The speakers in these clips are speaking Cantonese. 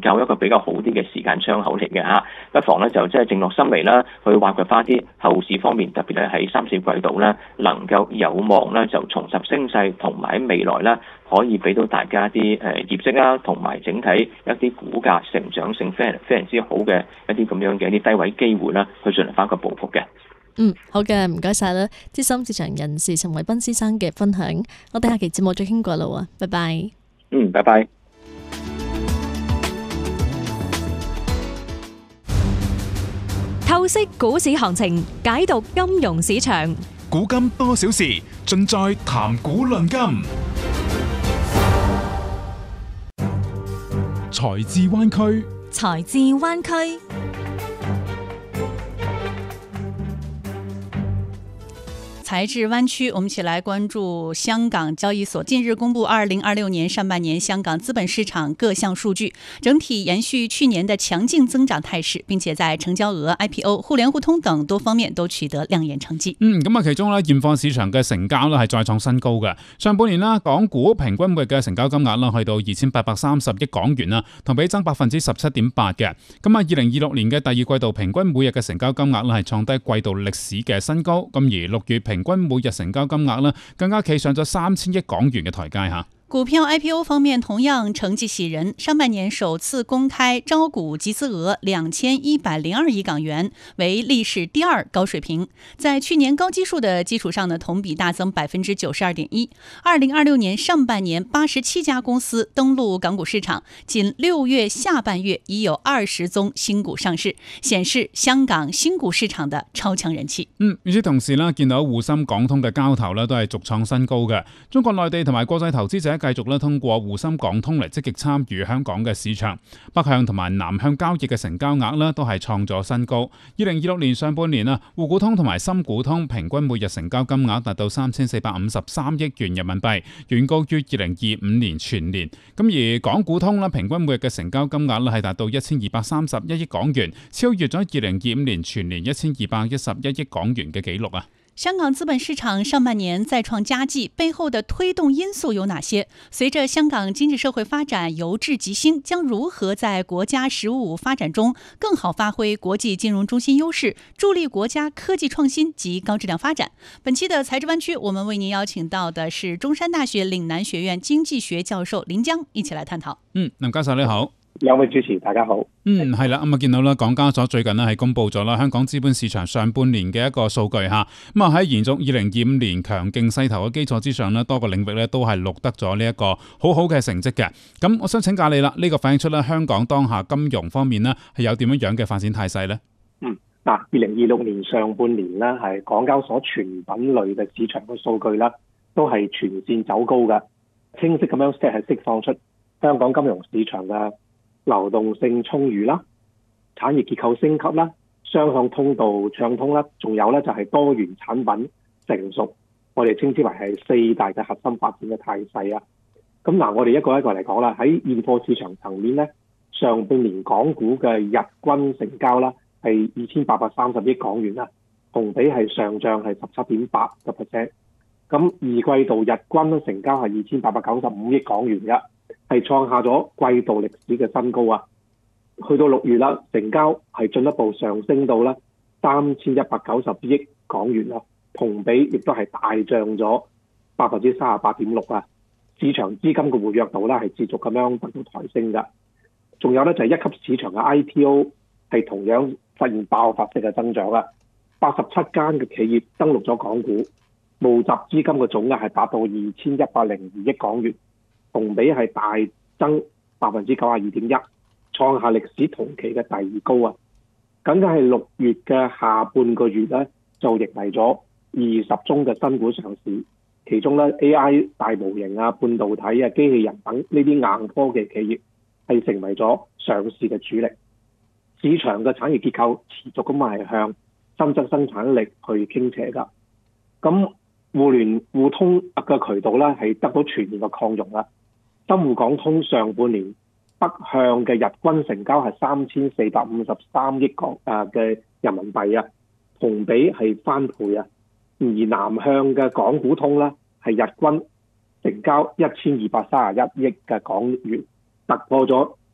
夠一個比較好啲嘅時間窗口嚟嘅嚇，不妨咧就即係靜落心嚟啦，去挖掘翻啲後市方面，特別咧喺3、4季度咧能夠有望咧就重拾升勢，同埋喺未來咧可以俾到大家啲業績啦，同埋整體一啲股價成長性非常之好嘅一啲咁樣嘅一啲低位機會啦，去進行翻個報復嘅。 好嘅，唔該晒啦，資深市場人士陳偉彬先生嘅分享，我哋下期節目再傾過啦喎，拜拜。 拜拜。 透析股市行情，解讀金融市場， 古今多小事，盡在談股論金。財智灣區， 財智灣區。財智灣區，我們一起來關注香港交易所近日公布2026年上半年香港資本市場各項數據，整體延續去年的強勁增長態勢，並且在成交額、IPO、互聯互通等多方面都取得亮眼成績。 咁其中咧現貨市場嘅成交咧係再創新高嘅。上半年啦，港股平均每日嘅成交金額啦去到2830億港元啦，同比增17.8%嘅。2026年嘅第二季度平均每日嘅成交金額咧係創低季度歷史嘅新高。而6月平均每日成交金額咧更加企上咗3000億港元嘅台階嚇。 股票 IPO 方面同樣成績喜人，上半年首次公開招股集資額2102億港元，為歷史第二高水平。在去年高基數的基礎上呢，同比大增92.1%。2026年上半年87家公司登陸港股市場，僅6月下半月已有20宗新股上市，顯示香港新股市場的超強人氣。 與此同時啦，見到滬深港通嘅交投咧都係續創新高嘅。中國內地同埋國際投資者繼續咧通過滬深港通嚟積極參與香港嘅市場，北向同埋南向交易嘅成交額咧都係創咗新高。2026年上半年啊，滬股通同埋深股通平均每日成交金額達到3453億元人民幣，遠高於2025年全年。而港股通啦，平均每日嘅成交金額咧係達到1231億港元，超越咗2025年全年1211億港元嘅紀錄啊！ 香港資本市場上半年再創佳績，背後的推動因素有哪些？隨着香港經濟社會發展由治及興，將如何在國家"十五"發展中更好發揮國際金融中心優勢，助力國家科技創新及高質量發展？本期的財智灣區，我們為您邀請到的是中山大學嶺南學院經濟學教授林江，一起來探討。 林教授你好。 兩位主持大家好。 係啦，見到啦，港交所最近咧係公布咗啦香港資本市場上半年嘅一個數據吓，喺延續2025年強勁勢頭嘅基礎之上咧，多個領域咧都係錄得咗呢一個好好嘅成績嘅。咁我想請教你啦，呢個反映出咧香港當下金融方面咧係有點樣嘅發展態勢呢 ？2026年上半年咧係港交所全品類嘅市場嘅數據啦，都係全線走高嘅，清晰咁樣係釋放出香港金融市場嘅流動性充裕啦，產業結構升級啦，雙向通道暢通啦，仲有咧就係多元產品成熟，我哋稱之為係4大嘅核心發展嘅態勢啊。咁我哋一個一個嚟講啦，喺現貨市場層面咧，上半年港股嘅日均成交啦係2830億港元啦，同比係上漲係17.8%。咁二季度日均成交係2895億港元嘅，係創下咗季度歷史嘅新高啊！去到6月啦，成交係進一步上升到啦3190億港元啦，同比亦都係大漲咗38.6%啊！市場資金嘅活躍度咧係持續咁樣得到抬升㗎。仲有咧就係一級市場嘅 IPO 係同樣實現爆發式嘅增長啊！87間嘅企業登陸咗港股，募集資金嘅總額係達到2102億港元。同比係大增92.1%，創下歷史同期嘅第二高啊！僅僅係6月嘅下半個月咧，就迎嚟咗20宗嘅新股上市，其中咧 AI 大模型啊、半導體啊、機器人等呢啲硬科技企業係成為咗上市嘅主力。市場嘅產業結構持續咁係向新增生產力去傾斜㗎。咁互聯互通嘅渠道咧係得到全面嘅擴容啦。深滬港通上半年北向嘅日均成交係3453億嘅人民幣啊，同比係翻倍啊。而南向嘅港股通咧係日均成交1231億嘅港元，突破咗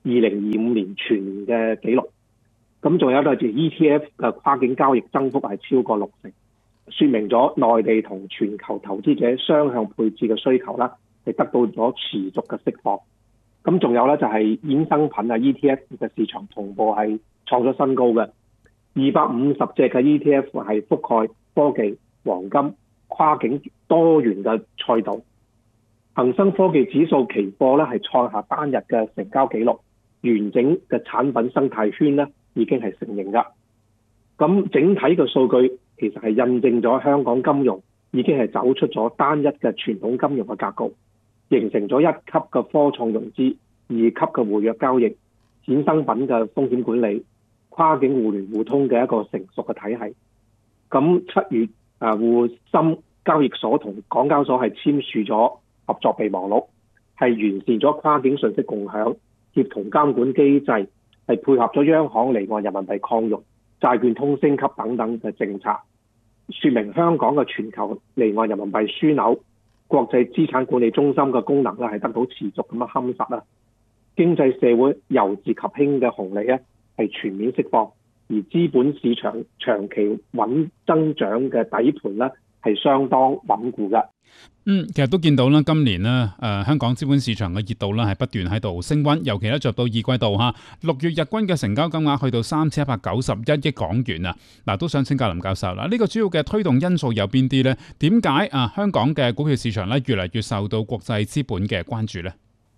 2025年全年嘅紀錄。咁仲有就係 ETF 嘅跨境交易增幅係超過60%，說明咗內地同全球投資者雙向配置嘅需求啦，係得到咗持續嘅釋放。咁仲有咧就係衍生品啊 ETF 嘅市場同步係創咗新高嘅，250隻嘅 ETF 係覆蓋科技、黃金、跨境多元嘅賽道。恒生科技指數期貨咧係創下單日嘅成交紀錄，完整嘅產品生態圈咧已經係成型㗎。咁整體嘅數據其實係印證咗香港金融已經係走出咗單一嘅傳統金融嘅格局，形成咗1級嘅科創融資、2級嘅活躍交易、衍生品嘅風險管理、跨境互聯互通嘅一個成熟嘅體系。咁7月滬深交易所同港交所係簽署咗合作備忘錄，係完善咗跨境信息共享、協同監管機制，係配合咗央行離岸人民幣擴容、債券通升級等等嘅政策，說明香港嘅全球離岸人民幣樞紐、國際資產管理中心嘅功能咧係得到持續咁樣夯實啦。經濟社會由治及興嘅紅利咧係全面釋放，而資本市場長期穩增長嘅底盤咧係相當穩固嘅。 其實都見到啦，今年呢，香港資本市場嘅熱度咧係不斷喺度升溫，尤其咧着到2季度6月日均嘅成交金額去到3191億港元啊！嗱，都想請教林教授啦，呢個主要嘅推動因素有邊啲呢？點解香港嘅股票市場咧越嚟越受到國際資本嘅關注呢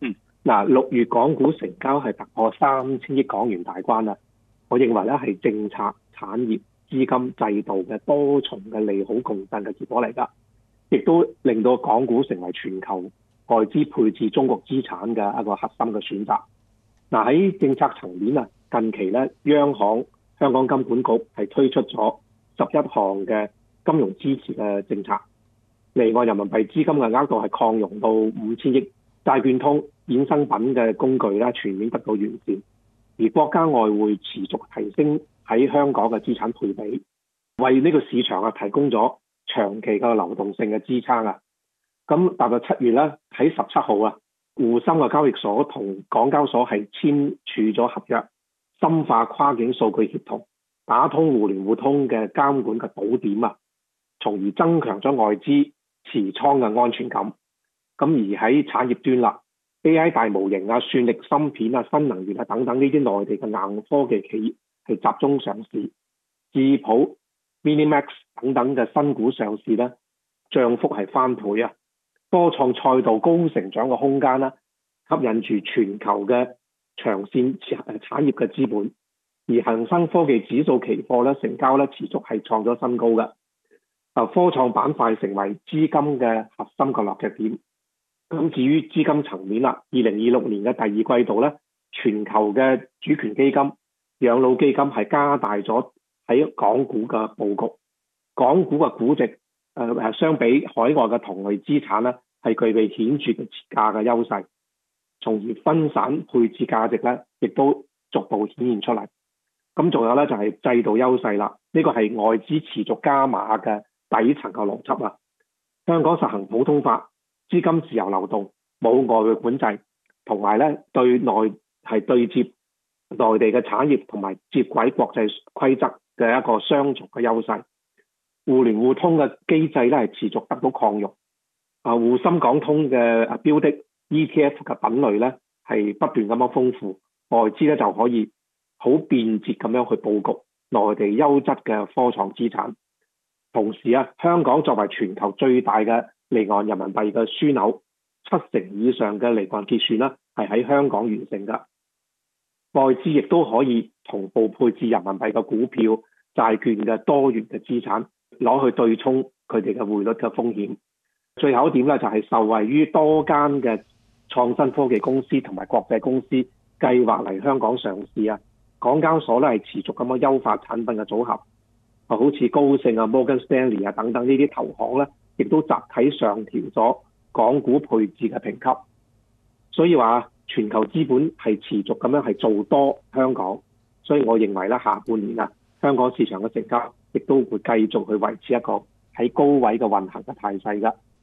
？6月港股成交係突破3000億港元大關啦，我認為咧係政策、產業、資金制度嘅多重嘅利好共振嘅結果嚟㗎。亦都令到港股成為全球外資配置中國資產嘅一個核心嘅選擇。喺政策層面啊，近期咧央行香港金管局係推出咗11項嘅金融支持嘅政策，離岸人民幣資金嘅額度係擴容到5000億，債券通、衍生品嘅工具咧全面得到完善，而國家外匯持續提升喺香港嘅資產配比，為呢個市場提供咗長期嘅流動性嘅支撐啊。咁踏入7月咧，喺17號滬深嘅交易所同港交所係簽署咗合約，深化跨境數據協同，打通互聯互通嘅監管嘅堵點啊，從而增強咗外資持倉嘅安全感。咁而喺產業端啦， AI 大模型啊、算力芯片啊、新能源啊等等呢啲內地嘅硬科技企業係集中上市，智普、Minimax 等等嘅新股上市咧，漲幅係翻倍啊！科創賽道高成長嘅空間啦，吸引住全球嘅長線產業嘅資本。而恒生科技指數期貨咧成交咧持續係創咗新高嘅。科創板塊成為資金嘅核心嘅落腳點。咁至於資金層面啦，2026年嘅第二季度咧，全球嘅主權基金、養老基金係加大咗喺港股嘅佈局。港股嘅估值相比海外嘅同類資產咧，係具備顯著嘅持價嘅優勢，從而分散配置價值咧，亦都逐步顯現出嚟。咁仲有咧就係制度優勢啦，呢個係外資持續加碼嘅底層嘅邏輯啊。香港實行普通法，資金自由流動，冇外匯管制，同埋咧對接內地嘅產業同埋接軌國際規則嘅一個雙重嘅優勢。互聯互通嘅機制咧係持續得到擴容。滬深港通嘅標的 ETF 嘅品類咧係不斷咁樣豐富，外資咧就可以好便捷咁樣去佈局內地優質嘅科創資產。同時香港作為全球最大嘅離岸人民幣嘅樞紐，70%以上嘅離岸結算啦係喺香港完成㗎。外資亦都可以同步配置人民幣嘅股票、債券嘅多元嘅資產，攞去對沖佢哋嘅匯率嘅風險。最後一點咧就係受惠於多間嘅創新科技公司同埋國際公司計劃嚟香港上市啊，港交所咧係持續咁樣優化產品嘅組合，好似高盛啊、Morgan Stanley 啊等等呢啲投行咧，亦都集體上調咗港股配置嘅評級。所以話全球資本係持續咁樣係做多香港，所以我認為咧下半年香港市場嘅成交亦都會繼續去維持一個喺高位嘅運行嘅態勢㗎。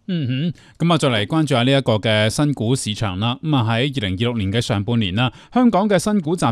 咁啊，再嚟關注下呢一個嘅新股市場啦。咁啊，喺2026年嘅上半年啦，香港嘅新股集